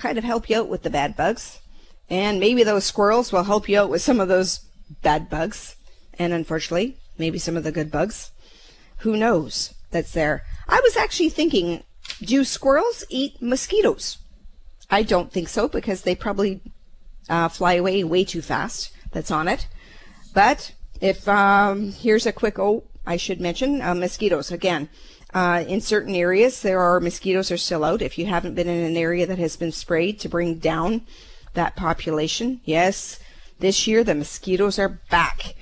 kind of help you out with the bad bugs. And maybe those squirrels will help you out with some of those bad bugs. And unfortunately, maybe some of the good bugs. Who knows that's there? I was actually thinking, do squirrels eat mosquitoes? I don't think so, because they probably fly away way too fast. That's on it. But if here's a quick, I should mention mosquitoes again. In certain areas, mosquitoes are still out. If you haven't been in an area that has been sprayed to bring down that population, yes, this year the mosquitoes are back.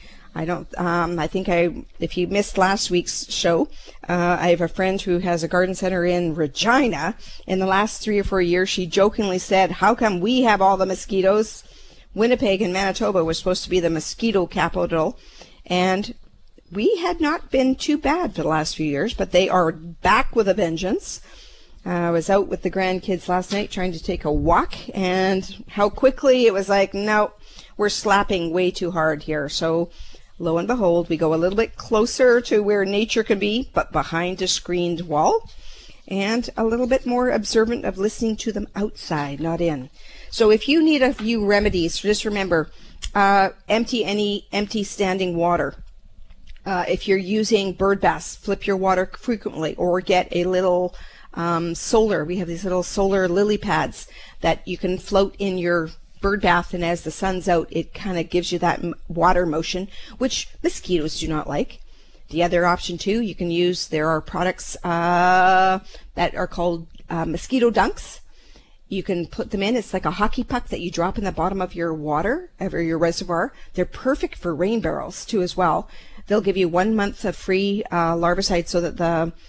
If you missed last week's show, I have a friend who has a garden center in Regina. In the last 3 or 4 years, she jokingly said, how come we have all the mosquitoes? Winnipeg and Manitoba was supposed to be the mosquito capital, and we had not been too bad for the last few years, but they are back with a vengeance. I was out with the grandkids last night trying to take a walk, and how quickly it was like, no, we're slapping way too hard here. So lo and behold, we go a little bit closer to where nature can be, but behind a screened wall, and a little bit more observant of listening to them outside, not in. So if you need a few remedies, just remember, empty any empty standing water. If you're using bird baths, flip your water frequently, or get a little solar. We have these little solar lily pads that you can float in your bird bath, and as the sun's out, it kind of gives you that water motion, which mosquitoes do not like. The other option too, you can use, there are products that are called mosquito dunks. You can put them in. It's like a hockey puck that you drop in the bottom of your water, or your reservoir. They're perfect for rain barrels too as well. They'll give you 1 month of free larvicide so that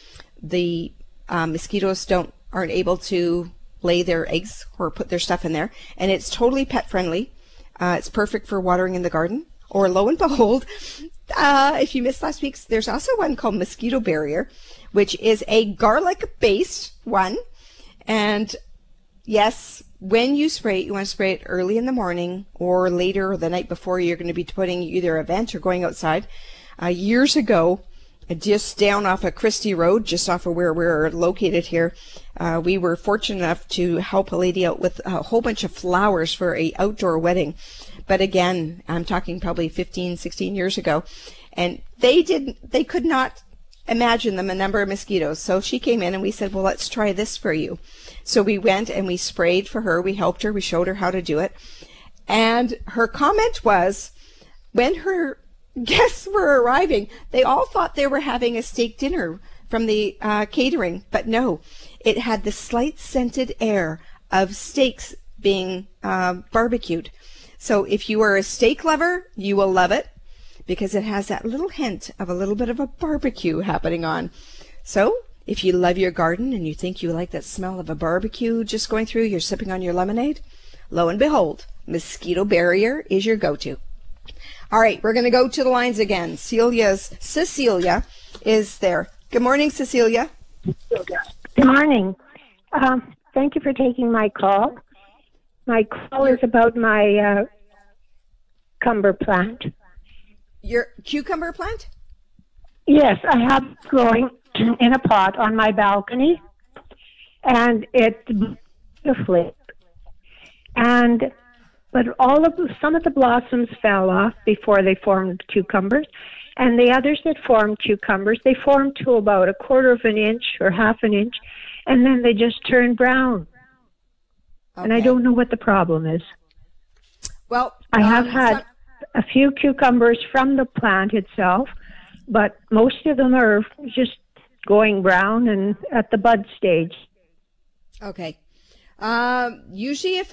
the mosquitoes aren't able to lay their eggs or put their stuff in there. And it's totally pet friendly. It's perfect for watering in the garden. Or lo and behold, if you missed last week's, there's also one called Mosquito Barrier, which is a garlic-based one. And yes, when you spray it, you want to spray it early in the morning or later, or the night before you're going to be putting either a vent or going outside. Years ago, just down off of Christie Road, just off of where we're located here, we were fortunate enough to help a lady out with a whole bunch of flowers for a outdoor wedding. But again, I'm talking probably 15, 16 years ago, and they could not imagine the number of mosquitoes. So she came in and we said, well, let's try this for you. So we went and we sprayed for her. We helped her. We showed her how to do it. And her comment was, when her guests were arriving, they all thought they were having a steak dinner from the catering, but no, it had the slight scented air of steaks being barbecued. So if you are a steak lover, you will love it, because it has that little hint of a little bit of a barbecue happening on. So if you love your garden and you think you like that smell of a barbecue just going through, you're sipping on your lemonade, lo and behold, Mosquito Barrier is your go-to. All right, we're going to go to the lines again. Cecilia is there. Good morning, Cecilia. Good morning. Thank you for taking my call. My call is about my cucumber plant. Your cucumber plant? Yes, I have it growing in a pot on my balcony, and it's beautifully. But some of the blossoms fell off before they formed cucumbers, and the others that formed cucumbers, they formed to about 1/4 of an inch or 1/2 an inch, and then they just turned brown. Okay. And I don't know what the problem is. Well, I have had a few cucumbers from the plant itself, but most of them are just going brown and at the bud stage. Okay. Usually if